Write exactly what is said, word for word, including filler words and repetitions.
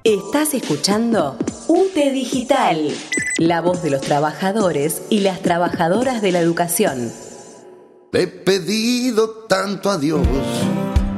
Estás escuchando U T E Digital, la voz de los trabajadores y las trabajadoras de la educación. Le he pedido tanto a Dios